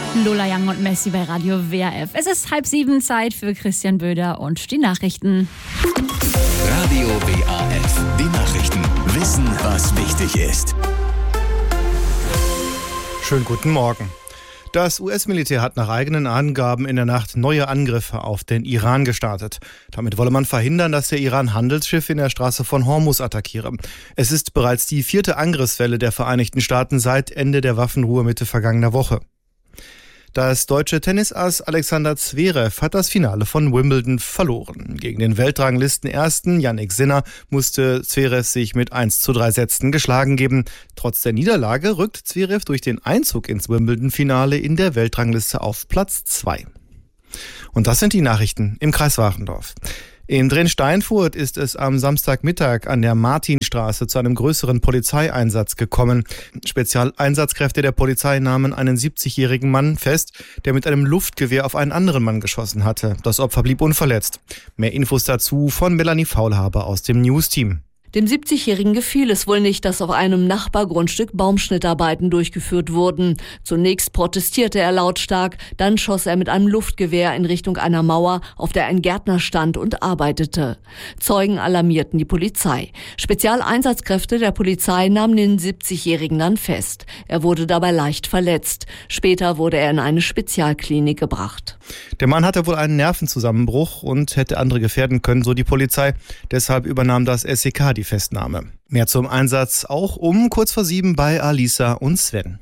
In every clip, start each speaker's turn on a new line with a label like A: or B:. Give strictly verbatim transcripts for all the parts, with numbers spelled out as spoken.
A: Lola Young und Messi bei Radio W R F. Es ist halb sieben, Zeit für Christian Böder und die Nachrichten.
B: Radio W R F, die Nachrichten. Wissen, was wichtig ist.
C: Schönen guten Morgen. Das U S-Militär hat nach eigenen Angaben in der Nacht neue Angriffe auf den Iran gestartet. Damit wolle man verhindern, dass der Iran Handelsschiffe in der Straße von Hormuz attackiere. Es ist bereits die vierte Angriffswelle der Vereinigten Staaten seit Ende der Waffenruhe Mitte vergangener Woche. Das deutsche Tennisass Alexander Zverev hat das Finale von Wimbledon verloren. Gegen den Weltranglistenersten Jannik Sinner musste Zverev sich mit eins zu drei Sätzen geschlagen geben. Trotz der Niederlage rückt Zverev durch den Einzug ins Wimbledon-Finale in der Weltrangliste auf Platz zwei. Und das sind die Nachrichten im Kreis Warendorf. In Drensteinfurt ist es am Samstagmittag an der Martinstraße zu einem größeren Polizeieinsatz gekommen. Spezialeinsatzkräfte der Polizei nahmen einen siebzigjährigen Mann fest, der mit einem Luftgewehr auf einen anderen Mann geschossen hatte. Das Opfer blieb unverletzt. Mehr Infos dazu von Melanie Faulhaber aus dem News-Team.
D: Dem siebzigjährigen gefiel es wohl nicht, dass auf einem Nachbargrundstück Baumschnittarbeiten durchgeführt wurden. Zunächst protestierte er lautstark, dann schoss er mit einem Luftgewehr in Richtung einer Mauer, auf der ein Gärtner stand und arbeitete. Zeugen alarmierten die Polizei. Spezialeinsatzkräfte der Polizei nahmen den siebzigjährigen dann fest. Er wurde dabei leicht verletzt. Später wurde er in eine Spezialklinik gebracht.
C: Der Mann hatte wohl einen Nervenzusammenbruch und hätte andere gefährden können, so die Polizei. Deshalb übernahm das S E K die Festnahme. Mehr zum Einsatz auch um kurz vor sieben bei Alisa und Sven.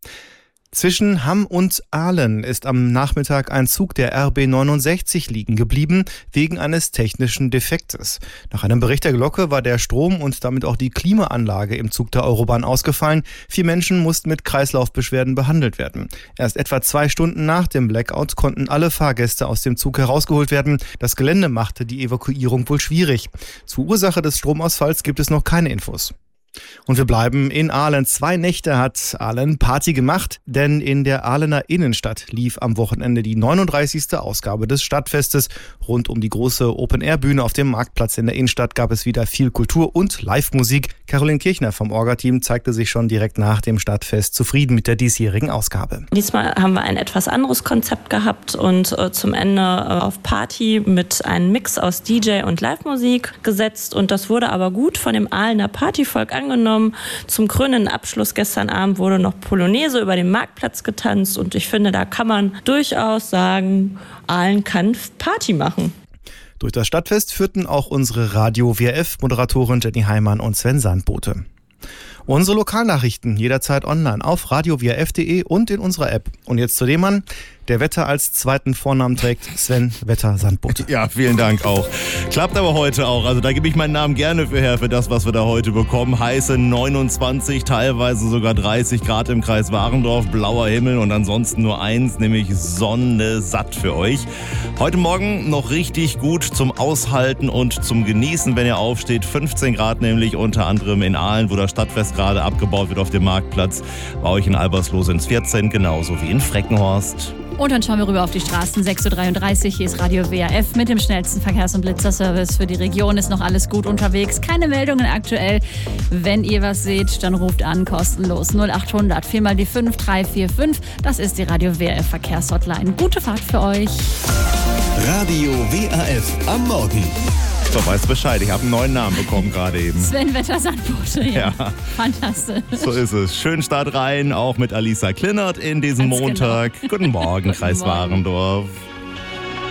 C: Zwischen Hamm und Aalen ist am Nachmittag ein Zug der R B neunundsechzig liegen geblieben, wegen eines technischen Defektes. Nach einem Bericht der Glocke war der Strom und damit auch die Klimaanlage im Zug der Eurobahn ausgefallen. Vier Menschen mussten mit Kreislaufbeschwerden behandelt werden. Erst etwa zwei Stunden nach dem Blackout konnten alle Fahrgäste aus dem Zug herausgeholt werden. Das Gelände machte die Evakuierung wohl schwierig. Zur Ursache des Stromausfalls gibt es noch keine Infos. Und wir bleiben in Aalen. Zwei Nächte hat Aalen Party gemacht, denn in der Aalener Innenstadt lief am Wochenende die neununddreißigste Ausgabe des Stadtfestes. Rund um die große Open-Air-Bühne auf dem Marktplatz in der Innenstadt gab es wieder viel Kultur und Live-Musik. Caroline Kirchner vom Orga-Team zeigte sich schon direkt nach dem Stadtfest zufrieden mit der diesjährigen Ausgabe.
E: Diesmal haben wir ein etwas anderes Konzept gehabt und äh, zum Ende äh, auf Party mit einem Mix aus D J und Live-Musik gesetzt. Und das wurde aber gut von dem Aalener Partyvolk angenommen. Zum krönenden Abschluss gestern Abend wurde noch Polonaise über den Marktplatz getanzt und ich finde, da kann man durchaus sagen, Aalen kann Party machen.
C: Durch das Stadtfest führten auch unsere Radio W R F-Moderatorin Jenny Heimann und Sven Sandbote. Unsere Lokalnachrichten jederzeit online auf radio w r f punkt d e und in unserer App. Und jetzt zu dem Mann, der Wetter als zweiten Vornamen trägt, Sven Wetter Sandbote.
F: Ja, vielen Dank auch. Klappt aber heute auch. Also da gebe ich meinen Namen gerne für her, für das, was wir da heute bekommen. Heiße neunundzwanzig, teilweise sogar dreißig Grad im Kreis Warendorf, blauer Himmel und ansonsten nur eins, nämlich Sonne satt für euch. Heute Morgen noch richtig gut zum Aushalten und zum Genießen, wenn ihr aufsteht. fünfzehn Grad nämlich, unter anderem in Aalen, wo das Stadtfest gerade abgebaut wird auf dem Marktplatz. Bei euch in Albersloh sind es vierzehn, genauso wie in Freckenhorst.
A: Und dann schauen wir rüber auf die Straßen. sechs Uhr dreiunddreißig, hier ist Radio W R F mit dem schnellsten Verkehrs- und Blitzerservice für die Region. Ist noch alles gut unterwegs. Keine Meldungen aktuell. Wenn ihr was seht, dann ruft an, kostenlos null acht hundert vier mal die fünf drei vier fünf. Das ist die Radio W R F Verkehrshotline. Gute Fahrt für euch.
B: Radio W R F am Morgen.
F: So, weißt Bescheid, ich habe einen neuen Namen bekommen gerade eben.
A: Sven Wetter Sandbote, ja.
F: Ja.
A: Fantastisch.
F: So ist es. Schönen Start rein, auch mit Alisa Klinnert in diesem
A: Ganz
F: Montag.
A: Genau.
F: Guten Morgen,
A: Guten
F: Kreis
A: Morgen.
F: Warendorf.